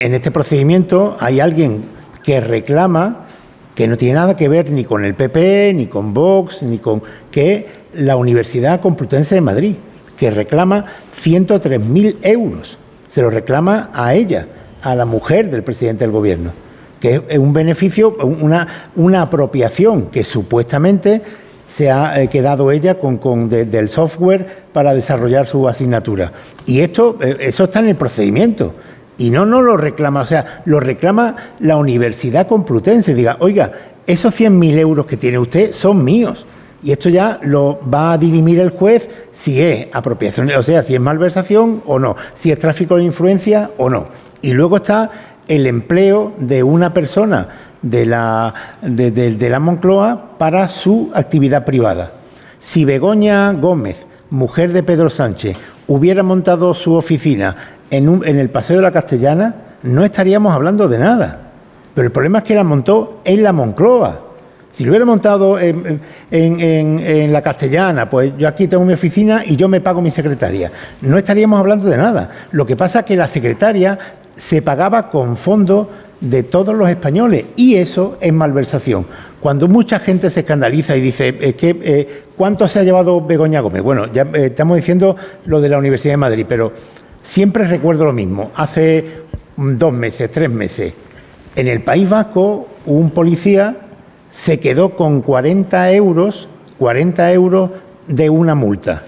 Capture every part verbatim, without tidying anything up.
En este procedimiento hay alguien que reclama, que no tiene nada que ver ni con el P P, ni con Vox, ni con... que la Universidad Complutense de Madrid, que reclama ciento tres mil euros. Se lo reclama a ella, a la mujer del presidente del gobierno, que es un beneficio, una, una apropiación que supuestamente se ha eh, quedado ella con, con de, del software para desarrollar su asignatura. Y esto, eh, eso está en el procedimiento. Y no, no lo reclama, o sea, lo reclama la Universidad Complutense. Diga, oiga, esos cien mil euros que tiene usted son míos. Y esto ya lo va a dirimir el juez si es apropiación, o sea, si es malversación o no, si es tráfico de influencia o no. Y luego está el empleo de una persona de la, de, de, de la Moncloa para su actividad privada. Si Begoña Gómez, mujer de Pedro Sánchez, hubiera montado su oficina en, un, en el Paseo de la Castellana, no estaríamos hablando de nada. Pero el problema es que la montó en la Moncloa. Si lo hubiera montado en, en, en, en la Castellana, pues yo aquí tengo mi oficina y yo me pago mi secretaria. No estaríamos hablando de nada. Lo que pasa es que la secretaria se pagaba con fondos de todos los españoles y eso es malversación. Cuando mucha gente se escandaliza y dice eh, que, eh, ¿cuánto se ha llevado Begoña Gómez? Bueno, ya eh, estamos diciendo lo de la Universidad de Madrid, pero siempre recuerdo lo mismo. Hace dos meses, tres meses, en el País Vasco, un policía se quedó con cuarenta euros, cuarenta euros de una multa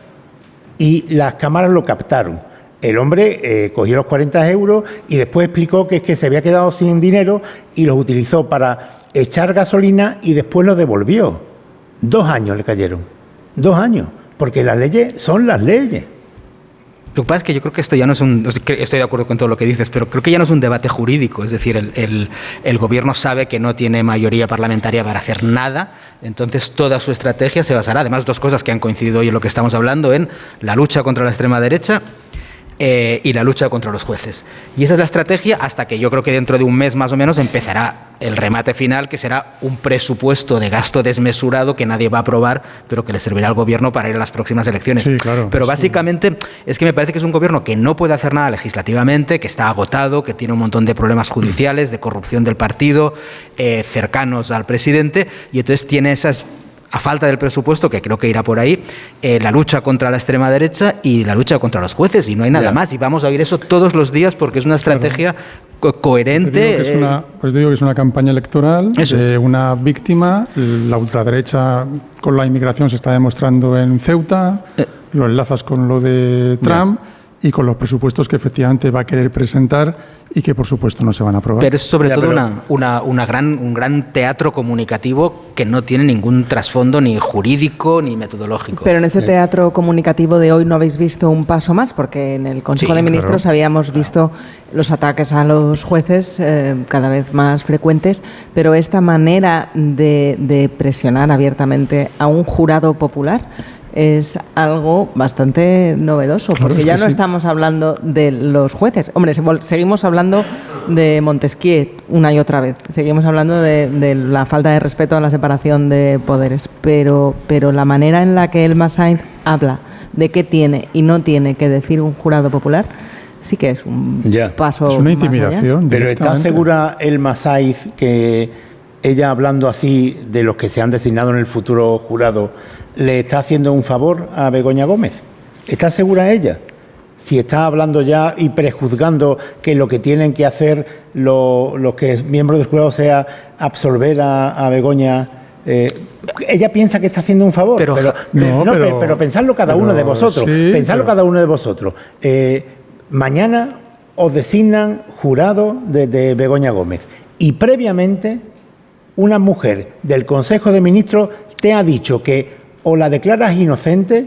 y las cámaras lo captaron. El hombre eh, cogió los cuarenta euros y después explicó que es que se había quedado sin dinero y los utilizó para echar gasolina y después los devolvió. Dos años le cayeron, dos años, porque las leyes son las leyes. Lo que pasa es que yo creo que esto ya no es un... Estoy de acuerdo con todo lo que dices, pero creo que ya no es un debate jurídico. Es decir, el, el, el gobierno sabe que no tiene mayoría parlamentaria para hacer nada, entonces toda su estrategia se basará, además, dos cosas que han coincidido hoy en lo que estamos hablando, en la lucha contra la extrema derecha eh, y la lucha contra los jueces. Y esa es la estrategia hasta que yo creo que dentro de un mes más o menos empezará el remate final, que será un presupuesto de gasto desmesurado que nadie va a aprobar, pero que le servirá al gobierno para ir a las próximas elecciones. Sí, claro, pero básicamente sí. Es que me parece que es un gobierno que no puede hacer nada legislativamente, que está agotado, que tiene un montón de problemas judiciales, de corrupción del partido, eh, cercanos al presidente, y entonces tiene esas... a falta del presupuesto, que creo que irá por ahí, eh, la lucha contra la extrema derecha y la lucha contra los jueces, y no hay nada yeah. más. Y vamos a oír eso todos los días porque es una estrategia claro. co coherente. Pues digo, que es una, pues digo que es una campaña electoral eso de es. una víctima. La ultraderecha con la inmigración se está demostrando en Ceuta, eh. lo enlazas con lo de Trump. Yeah. Y con los presupuestos que efectivamente va a querer presentar y que por supuesto no se van a aprobar. Pero es sobre ya, todo pero... una, una, una gran, un gran teatro comunicativo que no tiene ningún trasfondo ni jurídico ni metodológico. Pero en ese teatro comunicativo de hoy no habéis visto un paso más, porque en el Consejo sí, de Ministros claro. habíamos visto los ataques a los jueces eh, cada vez más frecuentes, pero esta manera de, de presionar abiertamente a un jurado popular es algo bastante novedoso, porque claro, ya no sí. estamos hablando de los jueces. Hombre, seguimos hablando de Montesquieu una y otra vez, seguimos hablando de, de la falta de respeto a la separación de poderes, pero, pero la manera en la que Elma Sainz habla de qué tiene y no tiene que decir un jurado popular, sí que es un ya. paso es una intimidación. Pero ¿está segura Elma Sainz que ella, hablando así de los que se han designado en el futuro jurado, le está haciendo un favor a Begoña Gómez? ¿Está segura ella? Si está hablando ya y prejuzgando que lo que tienen que hacer los, los que miembros del jurado sea absolver a, a Begoña, eh, ella piensa que está haciendo un favor, pero, pero, no, no, pero, pero pensadlo cada pero, uno de vosotros, sí, pensadlo pero... cada uno de vosotros. Eh, mañana os designan jurado de, de Begoña Gómez y previamente una mujer del Consejo de Ministros te ha dicho que o la declaras inocente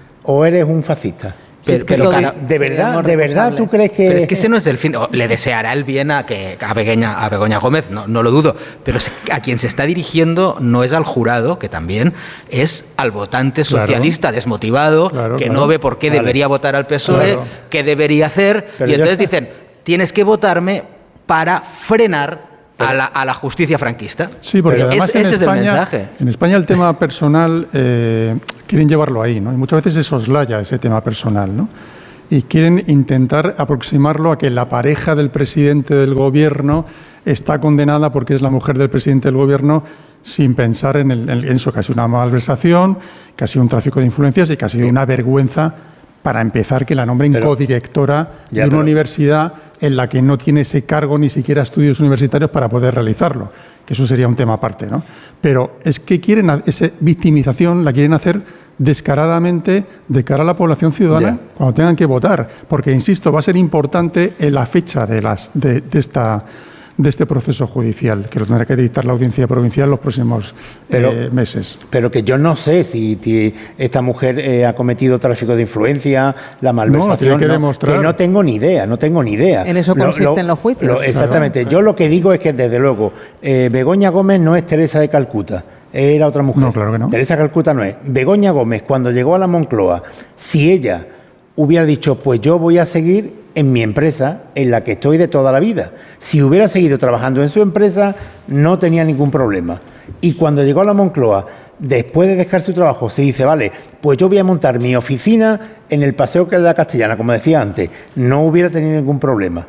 o eres un fascista. Pero, pero cara, de verdad, de verdad, ¿tú crees que...? Pero es que ese no es el fin. Le deseará el bien a, que, a, Begoña, a Begoña Gómez, no, no lo dudo, pero a quien se está dirigiendo no es al jurado, que también es al votante socialista claro. desmotivado, claro, que claro. no ve por qué vale. debería votar al P S O E, claro. qué debería hacer, pero y entonces dicen, tienes que votarme para frenar A la, a la justicia franquista. Sí, porque Pero además es, en ese España, es el mensaje. En España el tema personal eh, quieren llevarlo ahí, ¿no? Y muchas veces se soslaya ese tema personal, ¿no? y quieren intentar aproximarlo a que la pareja del presidente del gobierno está condenada porque es la mujer del presidente del gobierno, sin pensar en, el, en eso, que ha sido una malversación, que ha sido un tráfico de influencias y que ha sido una vergüenza, para empezar, que la nombren pero, codirectora ya, de una pero, universidad en la que no tiene ese cargo ni siquiera estudios universitarios para poder realizarlo, que eso sería un tema aparte, ¿no? Pero es que quieren, esa victimización la quieren hacer descaradamente de cara a la población ciudadana, ya, cuando tengan que votar, porque, insisto, va a ser importante en la fecha de, las, de, de esta... de este proceso judicial, que lo tendrá que dictar la Audiencia Provincial los próximos pero, eh, meses. Pero que yo no sé si, si esta mujer eh, ha cometido tráfico de influencia, la malversación, no, tiene que, no, demostrar. que no tengo ni idea, no tengo ni idea. En eso consisten lo, lo, los juicios. Lo, exactamente. Claro. Yo lo que digo es que, desde luego, eh, Begoña Gómez no es Teresa de Calcuta, era otra mujer. No, claro que no. Teresa de Calcuta no es. Begoña Gómez, cuando llegó a la Moncloa, si ella hubiera dicho, pues yo voy a seguir en mi empresa, en la que estoy de toda la vida. Si hubiera seguido trabajando en su empresa, no tenía ningún problema. Y cuando llegó a la Moncloa, después de dejar su trabajo, se dice, vale, pues yo voy a montar mi oficina en el Paseo de la Castellana, como decía antes, no hubiera tenido ningún problema.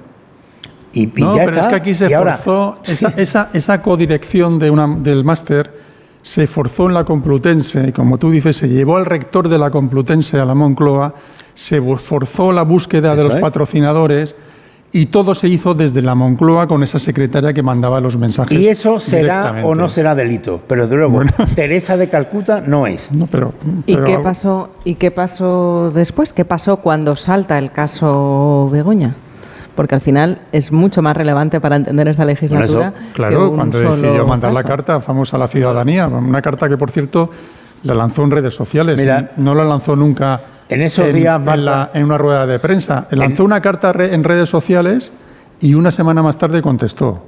Y, y no, ya pero está. es que aquí se y forzó, ahora, esa, esa, esa codirección de una, del máster se forzó en la Complutense, y como tú dices, se llevó al rector de la Complutense a la Moncloa, se forzó la búsqueda de los es. patrocinadores y todo se hizo desde la Moncloa con esa secretaria que mandaba los mensajes. Y eso será o no será delito, pero de luego bueno. Teresa de Calcuta no es. No, pero, ¿Y, pero... qué pasó, ¿Y qué pasó después? ¿Qué pasó cuando salta el caso Begoña? Porque al final es mucho más relevante para entender esta legislatura. Eso, claro, que cuando decidió mandar caso. la carta famosa a la ciudadanía, una carta que, por cierto, la lanzó en redes sociales, Mira, no la lanzó nunca en, esos en, días, en, la, en una rueda de prensa. Lanzó en, una carta en redes sociales y una semana más tarde contestó.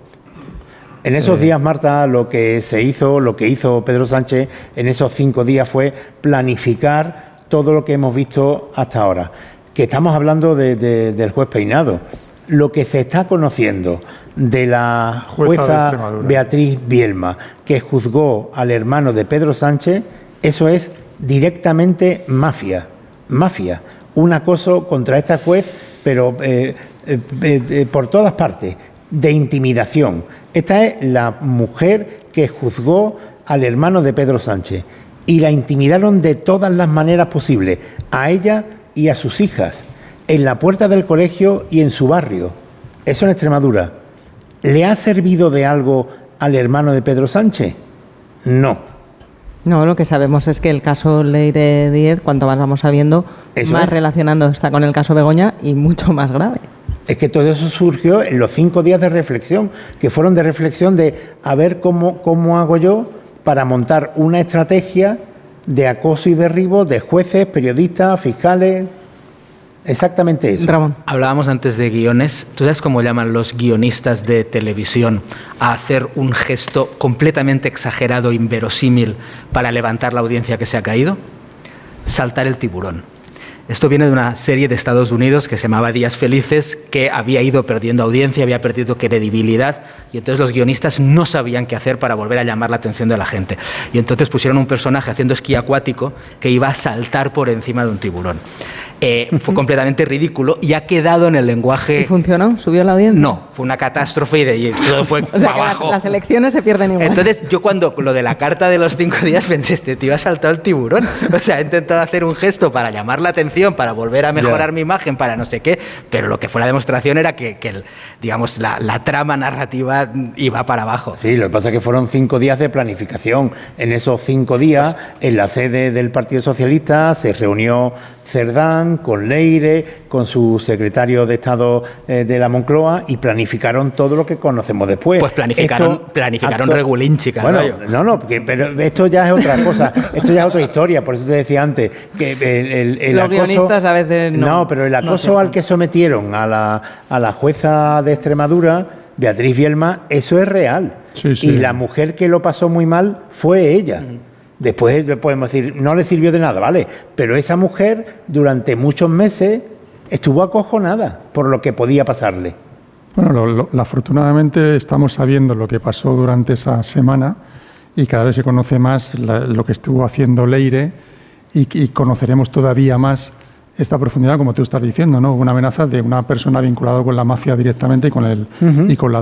En esos eh, días, Marta, lo que se hizo, lo que hizo Pedro Sánchez en esos cinco días fue planificar todo lo que hemos visto hasta ahora. Que estamos hablando de, de, del juez Peinado. Lo que se está conociendo de la jueza, jueza de Beatriz Bielma, que juzgó al hermano de Pedro Sánchez, eso es directamente mafia, mafia, un acoso contra esta juez, pero eh, eh, eh, por todas partes, de intimidación. Esta es la mujer que juzgó al hermano de Pedro Sánchez y la intimidaron de todas las maneras posibles, a ella y a sus hijas, en la puerta del colegio y en su barrio. Eso en Extremadura. ¿Le ha servido de algo al hermano de Pedro Sánchez? No. No, lo que sabemos es que el caso Leire Díez, cuanto más vamos sabiendo, eso más es. relacionando está con el caso Begoña y mucho más grave. Es que todo eso surgió en los cinco días de reflexión, que fueron de reflexión de a ver cómo, cómo hago yo para montar una estrategia de acoso y derribo de jueces, periodistas, fiscales. Exactamente eso. Ramón. Hablábamos antes de guiones. ¿Tú sabes cómo llaman los guionistas de televisión a hacer un gesto completamente exagerado, inverosímil, para levantar la audiencia que se ha caído? Saltar el tiburón. Esto viene de una serie de Estados Unidos que se llamaba Días Felices, que había ido perdiendo audiencia, había perdido credibilidad, y entonces los guionistas no sabían qué hacer para volver a llamar la atención de la gente. Y entonces pusieron un personaje haciendo esquí acuático que iba a saltar por encima de un tiburón. Eh, fue completamente ridículo y ha quedado en el lenguaje... ¿Y funcionó? ¿Subió la audiencia? No, fue una catástrofe y, de, y todo fue o sea, para abajo. Las, las elecciones se pierden igual. Entonces yo cuando lo de la carta de los cinco días pensé, este tío ha saltado el tiburón. O sea, he intentado hacer un gesto para llamar la atención, para volver a mejorar yeah. mi imagen, para no sé qué, pero lo que fue la demostración era que, que el, digamos, la, la trama narrativa iba para abajo. Sí, lo que pasa es que fueron cinco días de planificación. En esos cinco días, pues, en la sede del Partido Socialista se reunió Cerdán, con Leire, con su secretario de Estado eh, de la Moncloa y planificaron todo lo que conocemos después. Pues planificaron, esto, planificaron acto, regulín, chica. Bueno, no, no, porque, pero esto ya es otra cosa, esto ya es otra historia, por eso te decía antes que el, el, el los acoso, guionistas a veces no. No, pero el acoso no al que sometieron a la, a la jueza de Extremadura, Beatriz Bielma, eso es real. Sí, sí. Y la mujer que lo pasó muy mal fue ella. Mm. Después podemos decir, no le sirvió de nada, ¿vale? Pero esa mujer durante muchos meses estuvo acojonada por lo que podía pasarle. Bueno, lo, lo, afortunadamente estamos sabiendo lo que pasó durante esa semana y cada vez se conoce más la, lo que estuvo haciendo Leire y, y conoceremos todavía más esta profundidad, como tú estás diciendo, ¿no? Una amenaza de una persona vinculada con la mafia directamente y con, el, uh-huh. y con la